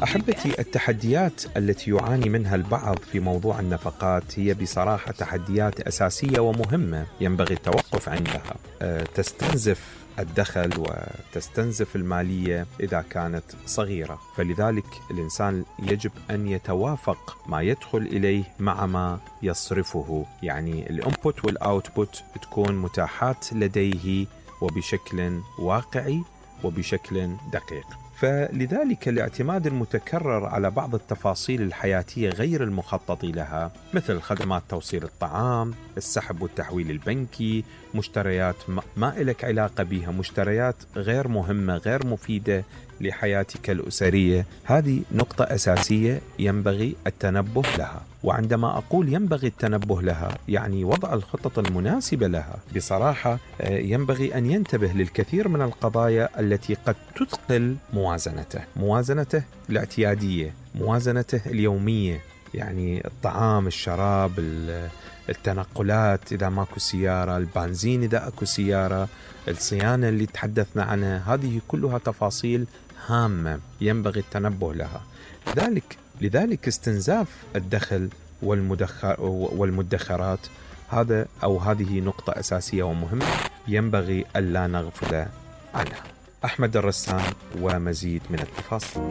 أحبتي، التحديات التي يعاني منها البعض في موضوع النفقات هي بصراحة تحديات أساسية ومهمة ينبغي التوقف عندها. تستنزف الدخل وتستنزف المالية إذا كانت صغيرة، فلذلك الإنسان يجب أن يتوافق ما يدخل إليه مع ما يصرفه، يعني الانبوت والأوتبوت تكون متاحات لديه وبشكل واقعي وبشكل دقيق. فلذلك الاعتماد المتكرر على بعض التفاصيل الحياتية غير المخطط لها، مثل خدمات توصيل الطعام، السحب والتحويل البنكي، مشتريات ما إلك علاقة بها، مشتريات غير مهمة غير مفيدة لحياتك الأسرية، هذه نقطة أساسية ينبغي التنبه لها. وعندما أقول ينبغي التنبه لها يعني وضع الخطط المناسبة لها. بصراحة ينبغي أن ينتبه للكثير من القضايا التي قد تثقل موازنته الاعتيادية، موازنته اليومية، يعني الطعام، الشراب، التنقلات إذا ماكو سيارة، البنزين إذا أكو سيارة، الصيانة اللي تحدثنا عنها، هذه كلها تفاصيل هامة ينبغي التنبه لها. لذلك استنزاف الدخل والمدخرات هذه نقطة أساسية ومهمة ينبغي ألا نغفل عنها. أحمد الرسام ومزيد من التفاصيل.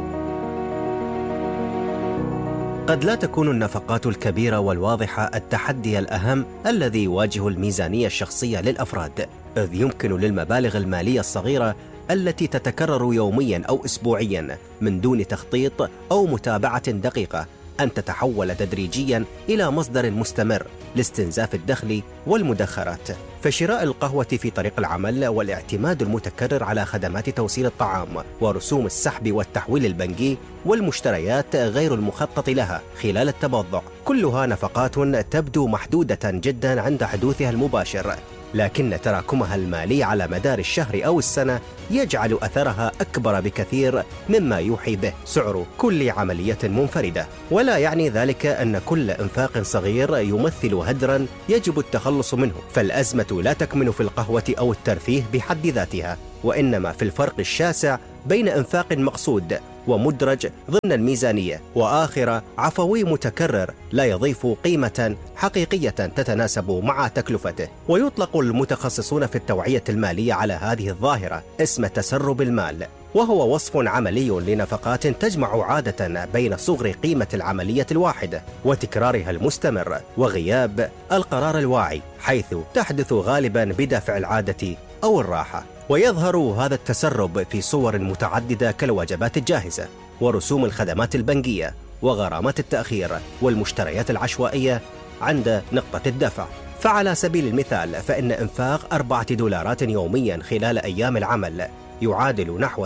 قد لا تكون النفقات الكبيرة والواضحة التحدي الأهم الذي يواجه الميزانية الشخصية للأفراد، إذ يمكن للمبالغ المالية الصغيرة التي تتكرر يوميا أو أسبوعيا من دون تخطيط أو متابعة دقيقة أن تتحول تدريجيا إلى مصدر مستمر لاستنزاف الدخل والمدخرات. فشراء القهوة في طريق العمل والاعتماد المتكرر على خدمات توصيل الطعام ورسوم السحب والتحويل البنكي والمشتريات غير المخطط لها خلال التبضع، كلها نفقات تبدو محدودة جدا عند حدوثها المباشر، لكن تراكمها المالي على مدار الشهر أو السنة يجعل أثرها أكبر بكثير مما يوحي به سعر كل عملية منفردة. ولا يعني ذلك أن كل إنفاق صغير يمثل هدرا يجب التخلص منه، فالأزمة لا تكمن في القهوة أو الترفيه بحد ذاتها، وإنما في الفرق الشاسع بين إنفاق مقصود ومدرج ضمن الميزانية، وآخر عفوي متكرر لا يضيف قيمة حقيقية تتناسب مع تكلفته. ويطلق المتخصصون في التوعية المالية على هذه الظاهرة اسم تسرب المال، وهو وصف عملي لنفقات تجمع عادة بين صغر قيمة العملية الواحدة وتكرارها المستمر وغياب القرار الواعي، حيث تحدث غالبا بدافع العادة أو الراحة. ويظهر هذا التسرب في صور متعددة كالوجبات الجاهزة ورسوم الخدمات البنكية وغرامات التأخير والمشتريات العشوائية عند نقطة الدفع. فعلى سبيل المثال فإن إنفاق $4 يوميا خلال أيام العمل يعادل نحو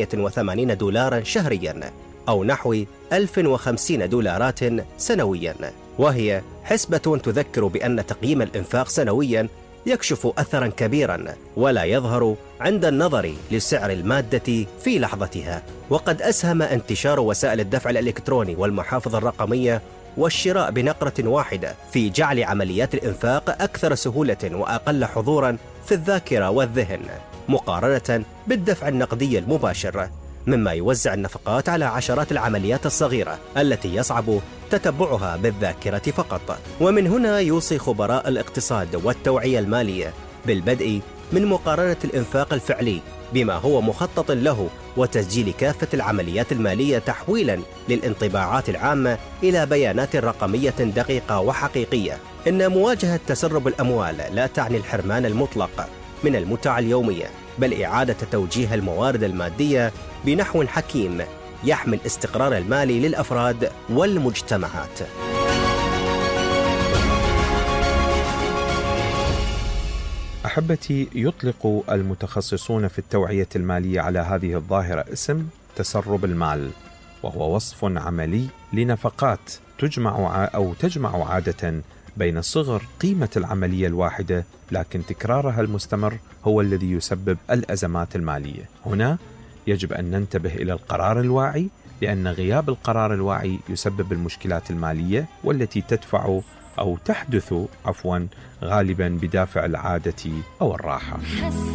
$88 شهريا أو نحو $1050 سنويا، وهي حسبة تذكر بأن تقييم الإنفاق سنويا يكشف أثرا كبيرا ولا يظهر عند النظر لسعر المادة في لحظتها. وقد أسهم انتشار وسائل الدفع الإلكتروني والمحافظ الرقمية والشراء بنقرة واحدة في جعل عمليات الإنفاق أكثر سهولة وأقل حضورا في الذاكرة والذهن مقارنة بالدفع النقدي المباشر، مما يوزع النفقات على عشرات العمليات الصغيرة التي يصعب تتبعها بالذاكرة فقط. ومن هنا يوصي خبراء الاقتصاد والتوعية المالية بالبدء من مقارنة الإنفاق الفعلي بما هو مخطط له وتسجيل كافة العمليات المالية تحويلا للانطباعات العامة إلى بيانات رقمية دقيقة وحقيقية. إن مواجهة تسرب الأموال لا تعني الحرمان المطلق من المتع اليومية، بل إعادة توجيه الموارد المادية بنحو حكيم يحمل استقرار المالي للأفراد والمجتمعات. أحبتي، يطلق المتخصصون في التوعية المالية على هذه الظاهرة اسم تسرب المال، وهو وصف عملي لنفقات تجمع عادة بين صغر قيمة العملية الواحدة، لكن تكرارها المستمر هو الذي يسبب الأزمات المالية. هنا يجب أن ننتبه إلى القرار الواعي، لأن غياب القرار الواعي يسبب المشكلات المالية والتي تحدث غالبا بدافع العادة أو الراحة.